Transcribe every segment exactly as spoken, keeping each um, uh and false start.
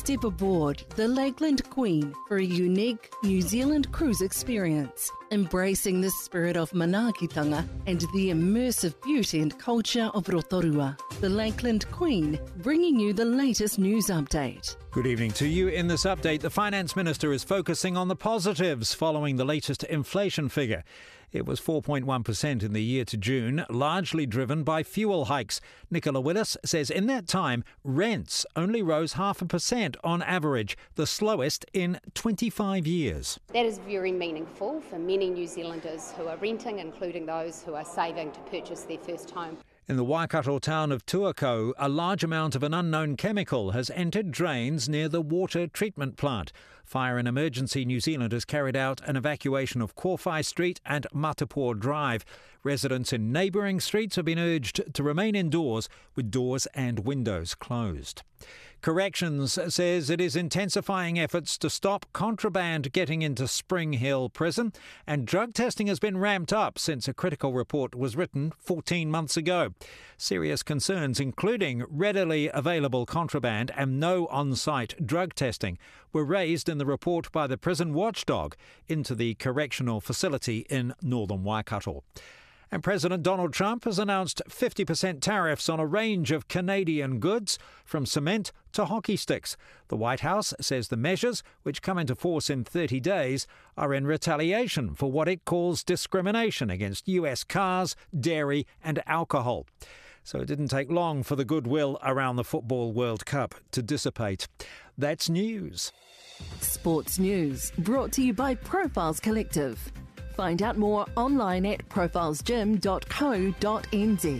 Step aboard the Lakeland Queen for a unique New Zealand cruise experience, embracing the spirit of manaakitanga and the immersive beauty and culture of Rotorua. The Lakeland Queen, bringing you the latest news update. Good evening to you. In this update, the Finance Minister is focusing on the positives following the latest inflation figure. It was four point one percent in the year to June, largely driven by fuel hikes. Nicola Willis says in that time, rents only rose half a percent on average, the slowest in twenty-five years. That is very meaningful for many New Zealanders who are renting, including those who are saving to purchase their first home. In the Waikato town of Tuakau, a large amount of an unknown chemical has entered drains near the water treatment plant. Fire and Emergency New Zealand has carried out an evacuation of Kōwhai Street and Matapua Drive. Residents in neighbouring streets have been urged to remain indoors with doors and windows closed. Corrections says it is intensifying efforts to stop contraband getting into Spring Hill Prison, and drug testing has been ramped up since a critical report was written fourteen months ago. Serious concerns, including readily available contraband and no on-site drug testing, were raised in the report by the prison watchdog into the correctional facility in northern Waikato. And President Donald Trump has announced fifty percent tariffs on a range of Canadian goods, from cement to hockey sticks. The White House says the measures, which come into force in thirty days, are in retaliation for what it calls discrimination against U S cars, dairy and alcohol. So it didn't take long for the goodwill around the Football World Cup to dissipate. That's news. Sports news brought to you by Profiles Collective. Find out more online at profiles gym dot co dot n z.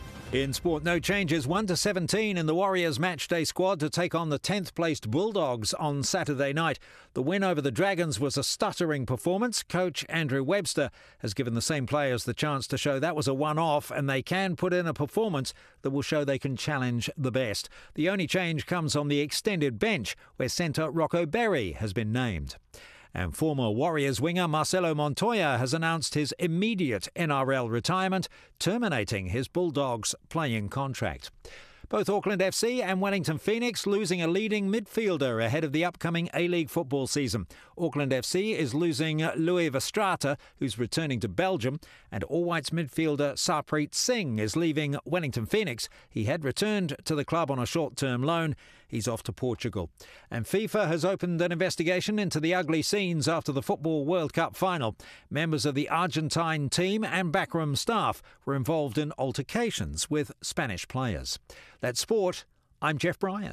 In sport, no changes. one to seventeen in the Warriors matchday squad to take on the tenth placed Bulldogs on Saturday night. The win over the Dragons was a stuttering performance. Coach Andrew Webster has given the same players the chance to show that was a one-off and they can put in a performance that will show they can challenge the best. The only change comes on the extended bench, where centre Rocco Berry has been named. And former Warriors winger Marcelo Montoya has announced his immediate N R L retirement, terminating his Bulldogs playing contract. Both Auckland F C and Wellington Phoenix losing a leading midfielder ahead of the upcoming A-League football season. Auckland F C is losing Louis Verstraete, who's returning to Belgium, and All Whites midfielder Sarpreet Singh is leaving Wellington Phoenix. He had returned to the club on a short-term loan. He's off to Portugal. And FIFA has opened an investigation into the ugly scenes after the Football World Cup final. Members of the Argentine team and backroom staff were involved in altercations with Spanish players. That's sport. I'm Jeff Bryan.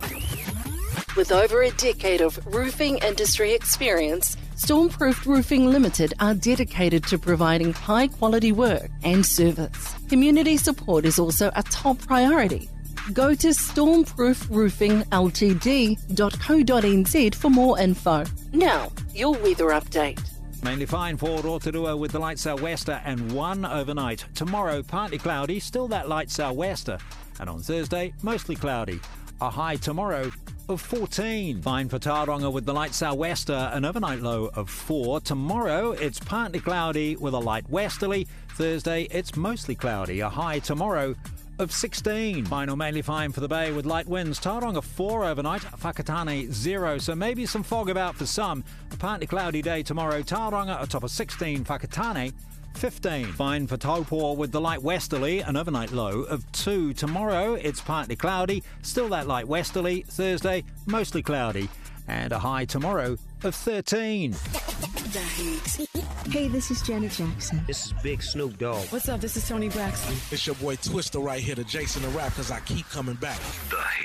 With over a decade of roofing industry experience, Stormproofed Roofing Limited are dedicated to providing high-quality work and service. Community support is also a top priority. Go to stormproof roofing l t d dot co dot n z for more info. Now, your weather update. Mainly fine for Rotorua with the light sou'wester and one overnight. Tomorrow, partly cloudy, still that light sou'wester. And on Thursday, mostly cloudy. A high tomorrow of fourteen. Fine for Tauranga with the light sou'wester, an overnight low of four. Tomorrow, it's partly cloudy with a light westerly. Thursday, it's mostly cloudy. A high tomorrow of sixteen. Final mainly fine for the bay with light winds. Tauranga four overnight, Whakatane zero. So maybe some fog about for some. A partly cloudy day tomorrow. Tauranga a top of sixteen. Whakatane fifteen. Fine for Taupo with the light westerly, an overnight low of two. Tomorrow it's partly cloudy, still that light westerly. Thursday mostly cloudy, and a high tomorrow of thirteen. The Heat. Hey, this is Janet Jackson. This is Big Snoop Dogg. What's up? This is Tony Braxton. It's your boy Twister right here, the Jason the Rap, because I keep coming back. The Heat.